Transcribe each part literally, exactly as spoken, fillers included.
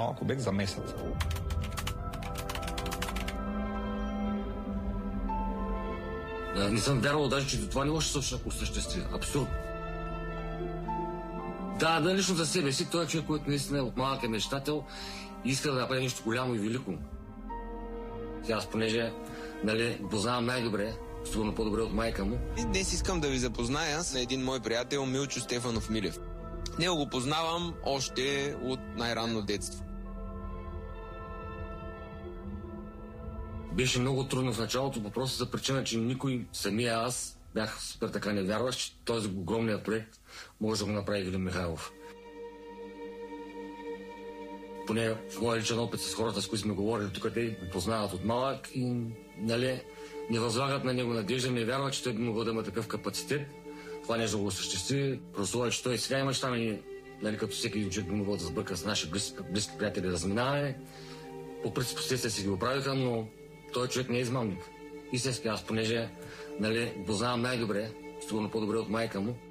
Малко бек за месец. Да, не съм вярвал даже, че това не може да се осъществи. Абсурд. Да, да, лично за себе си, той е човек, който наистина от малък е мечтател и иска да направи нещо голямо и велико. Сега аз, понеже, нали, познавам най-добре, сигурно по-добре от майка му. И днес искам да ви запозная с един мой приятел, Милчо Стефанов Милев. Него го познавам още от най-ранно детство. Беше много трудно в началото, по просто за причина, че никой, самия аз, бях супер така невярващ, че този огромният проект може да го направи Галин Михайлов. Поне в моя личен опит с хората, с които сме говорили, тук те го познават от малък и, нали, не възлагат на него надежда, не вярват, че той би могъл да има такъв капацитет. Това нещо да го осъществи, просто че той сега има щами, нали, като всеки един човек би могъл да сбърка с наши близки, близки приятели да разминаваме. По принцип, последствия си ги оправиха, но той човек не е измамник. Истински аз, понеже, нали, познавам най-добре, сигурно по-добре от майка му.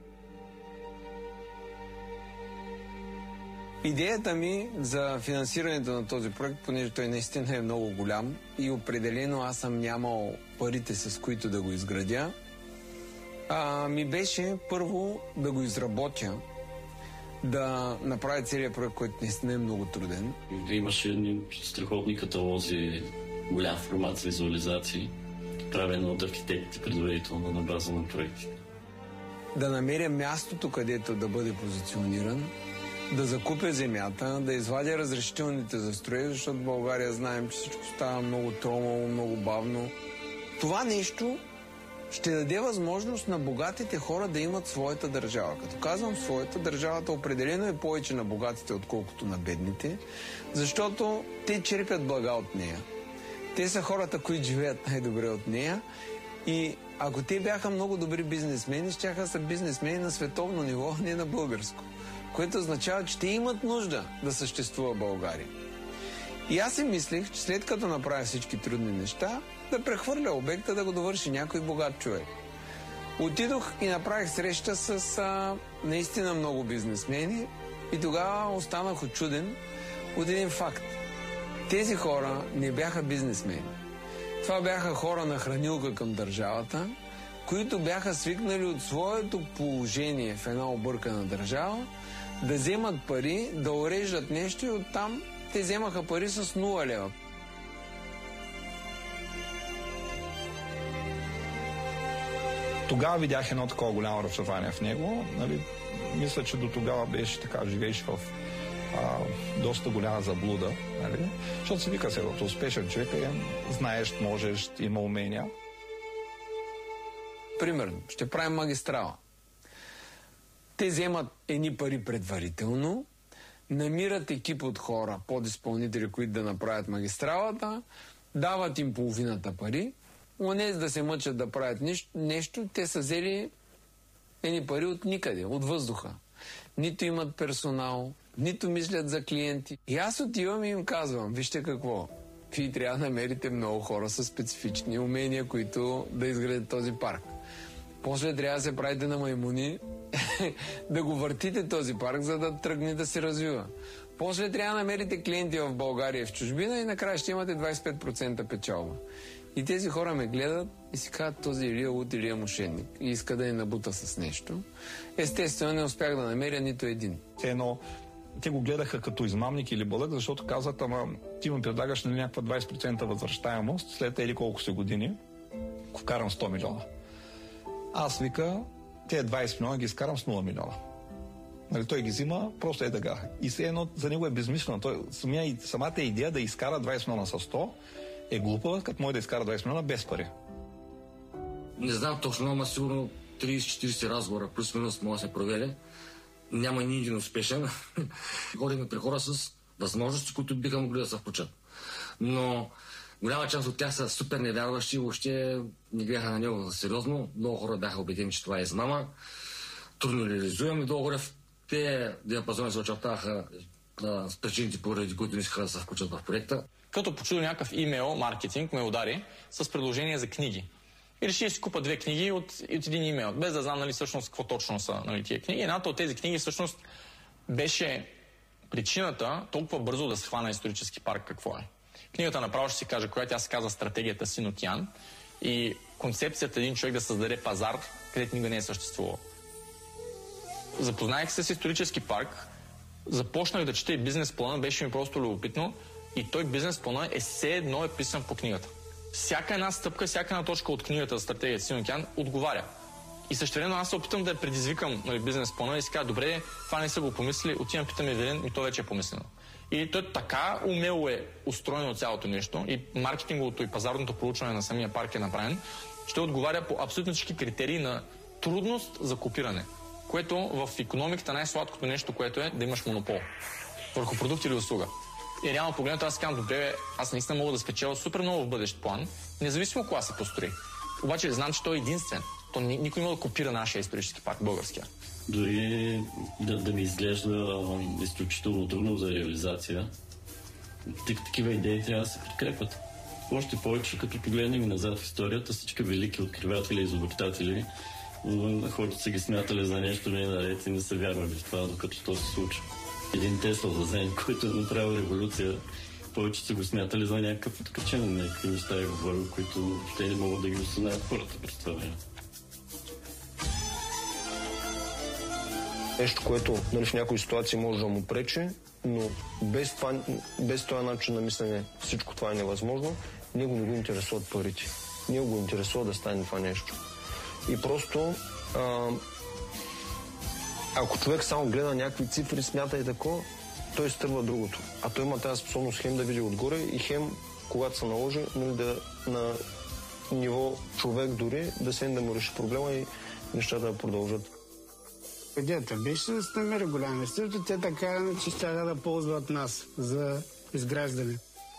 Идеята ми за финансирането на този проект, понеже той наистина е много голям и определено аз съм нямал парите, с които да го изградя, а, ми беше първо да го изработя, да направя целият проект, който наистина е много труден. Имаше страхотни каталози, голям формат за визуализации, правено от архитектите предварително на база на проекти. Да намеря мястото, където да бъде позициониран, да закупя земята, да извадя разрешителните за строеж, защото в България знаем, че всичко става много тромаво, много бавно. Това нещо ще даде възможност на богатите хора да имат своята държава. Като казвам своята, държавата определено е повече на богатите, отколкото на бедните, защото те черпят блага от нея. Те са хората, които живеят най-добре от нея и ако те бяха много добри бизнесмени, щяха са бизнесмени на световно ниво, не на българско. Което означава, че те имат нужда да съществува България. И аз си мислех, че след като направя всички трудни неща, да прехвърля обекта, да го довърши някой богат човек. Отидох и направих среща с а, наистина много бизнесмени и тогава останах очуден от един факт. Тези хора не бяха бизнесмени. Това бяха хора на хранилка към държавата, които бяха свикнали от своето положение в една объркана държава да вземат пари, да уреждат нещо и оттам те вземаха пари с нула лева. Тогава видях едно такова голямо разочарование в него. Нали, мисля, че до тогава беше така, живееш в а, доста голяма заблуда. Нали? Защото си вика се, като успешен човек е, знаеш, можеш, има умения. Примерно, ще правим магистрала. Те вземат едни пари предварително, намират екип от хора, подизпълнители, които да направят магистралата, дават им половината пари, онези да се мъчат да правят нещо, нещо, те са взели едни пари от никъде, от въздуха. Нито имат персонал, нито мислят за клиенти. И аз отивам и им казвам, вижте какво, вие трябва да намерите много хора с специфични умения, които да изградят този парк. После трябва да се правите на маймуни, да го въртите този парк, за да тръгне да се развива. После трябва да намерите клиенти в България и в чужбина и накрая ще имате двайсет и пет процента печалба. И тези хора ме гледат и си казват, този Илия Лут, Илия мошенник и иска да я набута с нещо. Естествено не успях да намеря нито един. Едно, те го гледаха като измамник или бълък, защото казват, ама ти му предлагаш на някаква двайсет процента възвръщаемост, след или колко се години, вкарам сто милиона. Аз вика, те двайсет милиона ги изкарам с нула милиона. Нали, той ги взима, просто е дъга. И все едно за него е безмислено. Той, самия, самата идея да изкара двайсет милиона с сто е глупава, като може да изкара двайсет милиона без пари. Не знам точно, ама сигурно трийсет-четирийсет разговора, плюс-минус, може да се проведе. Няма ни един успешен. Ходихме при хора с възможности, които биха могли да се включат. Но голяма част от тях са супер невярващи, въобще не гледаха на него сериозно. Много хора бяха убедени, че това е измама. Трудно реализуем и долу в те диапазони се очертаваха а, с причините, поради които не искаха да се включат в проекта. Като почудил някакъв имейл маркетинг, ме удари с предложение за книги. И реши да си купа две книги от, от един имейл, без да знам нали, всъщност какво точно са нали, тия книги. Едната от тези книги всъщност беше причината толкова бързо да схвана исторически парк какво е. Книгата направо ще си каже, която тя се казва Стратегията Син океан и концепцията един човек да създаде пазар, където никога не е съществувал. Запознах се с исторически парк, започнах да чета и бизнес плана, беше ми просто любопитно и той бизнес плана е все едно е писан по книгата. Всяка една стъпка, всяка една точка от книгата за Стратегията Син океан отговаря. И същевременно аз се опитам да я предизвикам, нали, бизнес плана и си казва, добре, това не са го помислили, отивам, питам Евелин и то вече е помислено. И той така умело е устроено цялото нещо и маркетинговото и пазарното проучване на самия парк е направен, ще отговаря по абсолютно всички критерии на трудност за копиране, което в икономиката най-сладкото нещо, което е да имаш монопол върху продукт или услуга. И реално погледнато аз си казвам, добре, аз наистина мога да спечеля супер много в бъдещ план, независимо кога се построи. Обаче знам, че той е единствен. То никой не може да копира нашия исторически парк, българския. Дори да, да ми изглежда изключително трудно за реализация, такива идеи трябва да се подкрепят. Още повече, като погледнем и назад в историята, всички велики откриватели и изобретатели, хората са ги смятали за нещо не наред и не са вярвали в това, докато то се случи. Един Тесла за Зен, който е направил революция, повече са го смятали за някакъв откачен, някакви неща и говорил, които те не могат да ги осъзнаят хората през това време. Нещо, което нали, в някои ситуации може да му пречи, но без, това, без този начин на мислене всичко това е невъзможно. Него не го интересуват парите. Него го интересува да стане това нещо. И просто а, ако човек само гледа някакви цифри, смята и тако, той изтърва другото. А той има тази способност хем да види отгоре и хем, когато се наложи, нали, да, на ниво човек дори, да се да му реши проблема и нещата да продължат. Идеята беше да се намери голям инвеститор, те така, че ще да ползват нас за изграждане.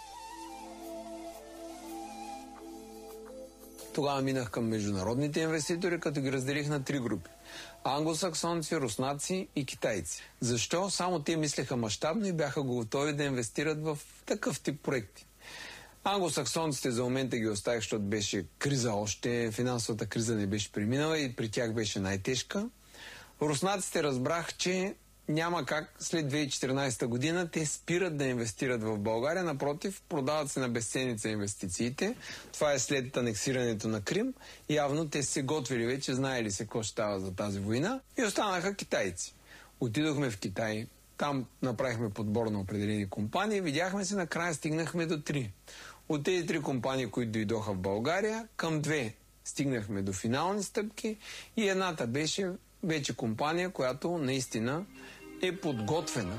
Тогава минах към международните инвеститори, като ги разделих на три групи. Англосаксонци, руснаци и китайци. Защо? Само те мислеха мащабно и бяха готови да инвестират в такъв тип проекти. Англосаксонците за момента ги оставих, защото беше криза още, финансовата криза не беше преминала и при тях беше най-тежка. Руснаците разбрах, че няма как след две хиляди и четиринадесета година те спират да инвестират в България. Напротив, продават се на безценица инвестициите. Това е след анексирането на Крим. Явно те се готвили вече, знаели се какво ще става за тази война. И останаха китайци. Отидохме в Китай. Там направихме подбор на определени компании. Видяхме се, накрая стигнахме до три. От тези три компании, които дойдоха в България, към две стигнахме до финални стъпки и едната беше вече компания, която наистина е подготвена.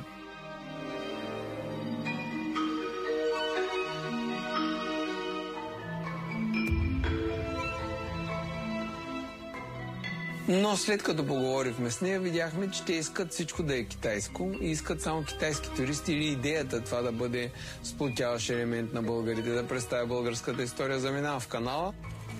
Но след като поговорихме с нея, видяхме, че те искат всичко да е китайско и искат само китайски туристи или идеята това да бъде сплотяващ елемент на българите, да представя българската история, заминава в канала.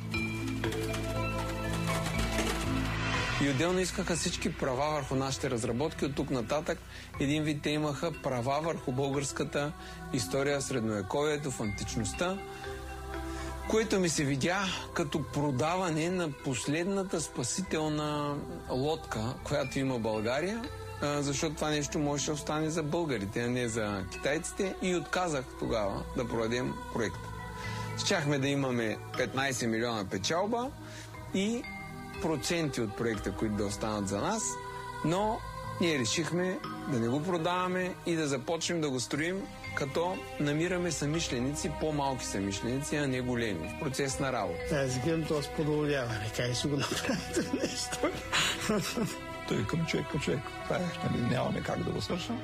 И отделно искаха всички права върху нашите разработки. От тук нататък един вид те имаха права върху българската история в средновековието, в античността, което ми се видя като продаване на последната спасителна лодка, която има България, защото това нещо може да остане за българите, а не за китайците, и отказах тогава да проведем проекта. Щяхме да имаме петнайсет милиона печалба и проценти от проекта, които да останат за нас, но ние решихме да не го продаваме и да започнем да го строим, като намираме самишленици, по-малки самишленици, а не големи, в процес на работа. Аз гледам това сподобряване, как ще го направим това нещо. Той към човек по човек. Това е, нали, нямаме как да го свършим.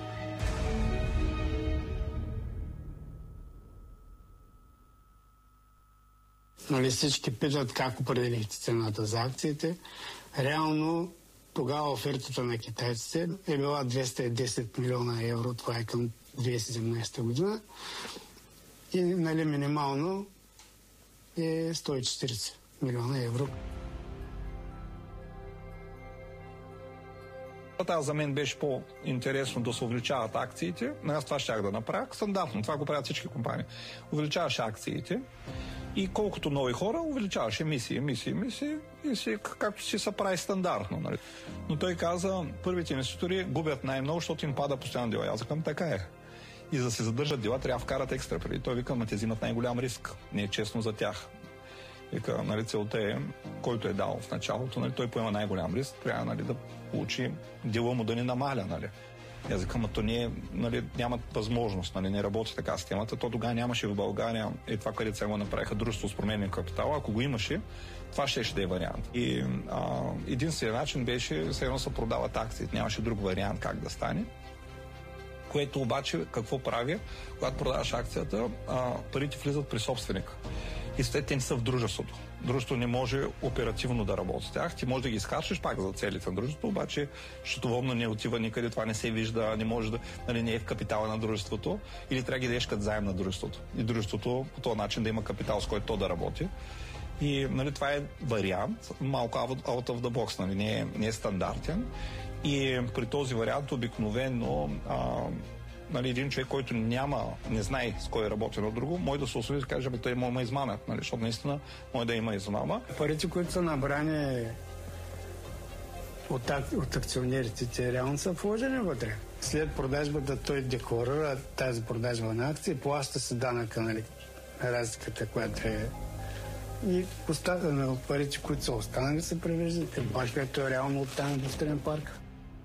Нали, всички питат как определихте цената за акциите. Реално тогава офертата на китайците е била двеста и десет милиона евро, това е към две хиляди и седемнадесета година. И нали, минимално е сто и четирийсет милиона евро. Аз за мен беше по-интересно да се увеличават акциите. Аз това щях да направя. Стандартно, това го правят всички компании. Увеличаваш акциите и колкото нови хора, увеличаваш емисии, емисии, емисии и си, както си се прави стандартно. Нали? Но той каза, първите инвеститори губят най-много, защото им пада постоянно дела. Аз казвам, така е. И за да се задържат дела, трябва да вкарат екстра преди. Той вика, ма те взимат най-голям риск. Не е честно за тях. Вика, нали, целта е, който е дал в началото, нали, той поема най-голям риск, трябва, нали, да получи дела му да не намаля. Нали. Аз викам, то не, нали, нямат възможност, нали, не работи така системата. То тогава нямаше в България е това, където сега го направиха дружество с променен капитал. Ако го имаше, това ще, ще да е вариант. И а, единственият начин беше, все едно се продават акциите, нямаше друг вариант как да стане. Което обаче, какво прави, когато продаваш акцията, а, парите влизат при собственика. И след те не са в дружеството. Дружеството не може оперативно да работи с тях. Ти можеш да ги изхарчиш пак за целите на дружеството, обаче счетоводно не отива никъде, това не се вижда, не може да, нали, не е в капитала на дружеството, или трябва да ги дадеш като заем на дружеството. И дружеството по този начин да има капитал, с който то да работи. И, нали, това е вариант, малко out of the box, нали, не е, не е стандартен. И при този вариант обикновено а, нали, един човек, който няма, не знае с кой е работи на друго, може да се осъди да каже, бе, той има измамят, нали, защото наистина може да има измама. Парите, които са набрани от, от акционерите, те реално са вложени вътре. След продажбата той декларира тази продажба на акции, плаща се данъка, нали, разликата, която е. И на парите, които са останали, се превеждат. Баш, което е реално от там индустриен парк.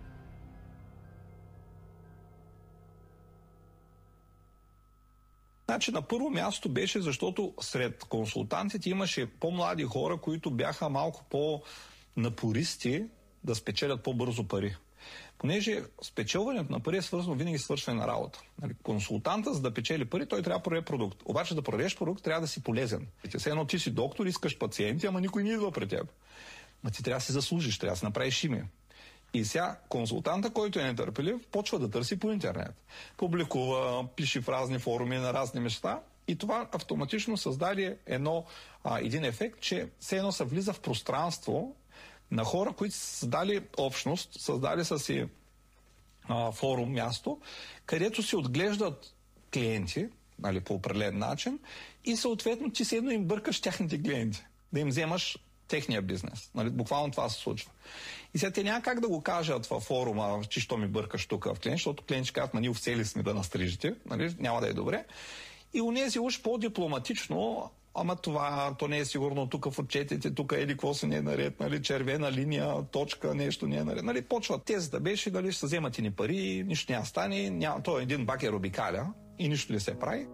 Значи на първо място беше, защото сред консултантите имаше по-млади хора, които бяха малко по-напористи да спечелят по-бързо пари. Понеже спечелването на пари е свързано винаги с свършване на работа. Нали, консултанта, за да печели пари, той трябва да продаде продукт. Обаче да продадеш продукт, трябва да си полезен. Все едно ти си доктор, искаш пациенти, ама никой не идва пред теб. Ма ти трябва да си заслужиш, трябва да си направиш име. И сега консултанта, който е нетърпелив, почва да търси по интернет. Публикува, пише в разни форуми на разни места и това автоматично създаде едно, а, един ефект, че все едно се влиза в пространство на хора, които са създали общност, създали са си а, форум, място, където се отглеждат клиенти, нали, по определен начин и съответно ти седно им бъркаш тяхните клиенти, да им вземаш техния бизнес. Нали, буквално това се случва. И сега те няма как да го кажат във форума, че що ми бъркаш тук в клиент, защото клиент ще казват, ма ние офцели сме да настрижите, нали, няма да е добре. И унези уж по-дипломатично, ама това, то не е сигурно тук в отчетите, тук еди какво се не е наред, нали, червена линия, точка, нещо не е наред. Нали, почва тезата беше, дали ще се вземат и ни пари, нищо няма стане, няма, то е един бакер обикаля и нищо не се прави.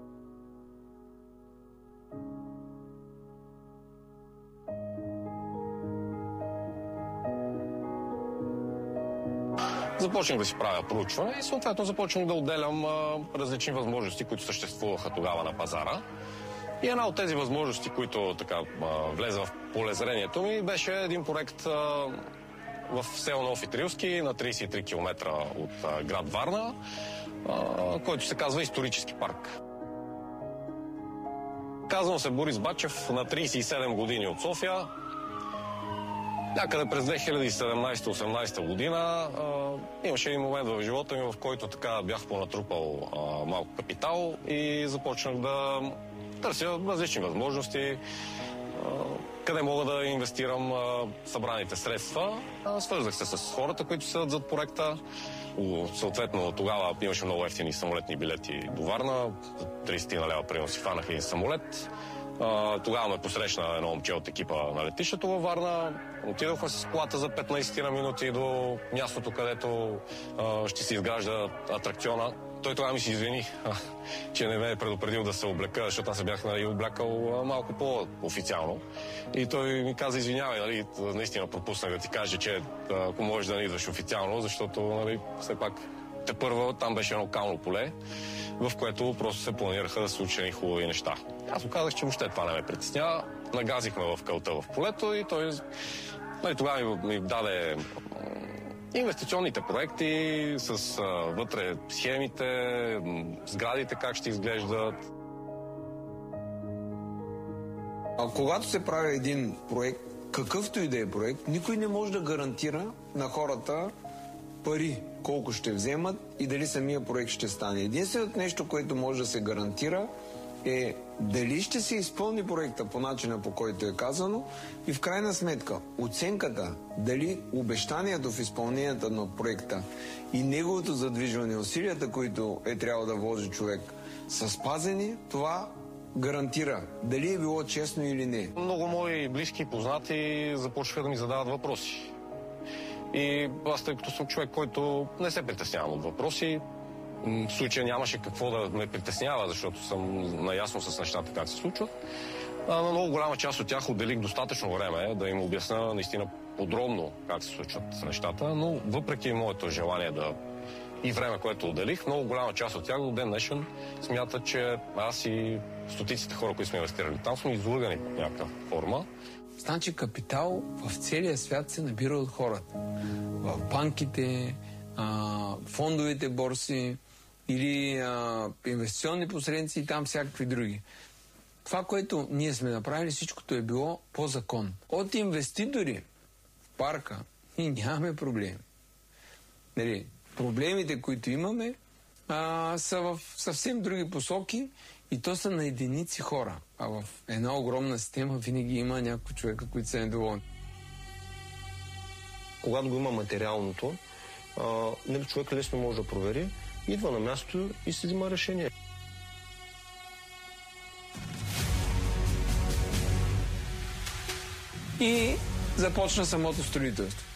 Започнах да си правя проучване и съответно започнах да отделям а, различни възможности, които съществуваха тогава на пазара. И една от тези възможности, които така а, влезе в полезрението ми, беше един проект а, в село Нови Трилски на трийсет и три километра от а, град Варна, а, който се казва Исторически парк. Казвам се Борис Бачев, на трийсет и седем години от София. Някъде през две хиляди и седемнадесета-осемнадесета година а, имаше един момент в живота ми, в който така бях понатрупал а, малко капитал и започнах да търся различни възможности, а, къде мога да инвестирам а, събраните средства. А, свързах се с хората, които седат зад проекта. Съответно, тогава имаше много ефтини самолетни билети до Варна. трийсет лева примерно си фанах един самолет. Uh, тогава ме посрещна едно момче от екипа на летището във Варна. Отидохме с колата за петнайсет на минути до мястото, където uh, ще се изгражда атракциона. Той тогава ми се извини, че не ме е предупредил да се облека, защото аз се бях, нали, облякал uh, малко по-официално. И той ми каза, извинявай, нали, наистина пропуснах да ти кажа, че uh, ако можеш да не идваш официално, защото, нали, все пак тепърва там беше едно кално поле, в което просто се планираха да се случат хубави неща. Аз му казах, че въобще това не ме притеснява. Нагазихме в кълта в полето и той, нали, тогава ми, ми даде инвестиционните проекти с а, вътре схемите, сградите как ще изглеждат. А когато се прави един проект, какъвто и да е проект, никой не може да гарантира на хората пари колко ще вземат и дали самия проект ще стане. Единственото нещо, което може да се гарантира, е дали ще се изпълни проекта по начина, по който е казано, и в крайна сметка оценката, дали обещанието в изпълнението на проекта и неговото задвижване, усилията, които е трябвало да вложи човек, са спазени, това гарантира дали е било честно или не. Много мои близки и познати започнаха да ми задават въпроси. И аз, тъй като съм човек, който не се притеснявам от въпроси, в случая нямаше какво да ме притеснява, защото съм наясно с нещата как се случват. А на много голяма част от тях отделих достатъчно време да им обясня наистина подробно как се случват нещата, но въпреки моето желание да и време, което отделих, много голяма част от тях до ден днешен смятат, че аз и стотиците хора, които сме инвестирали там, сме излъгани по някаква форма. Значи капитал в целия свят се набира от хората. В банките, а, фондовите борси или а, инвестиционни посредници и там всякакви други. Това, което ние сме направили, всичкото е било по закон. От инвеститори в парка ние нямаме проблеми. Нали, проблемите, които имаме, а, са в съвсем други посоки и то са на единици хора. А в една огромна система винаги има някои човека, които са недоволни. Когато го има материалното, а, нали, човек лесно може да провери, идва на място и се взима решение. И започна самото строителство.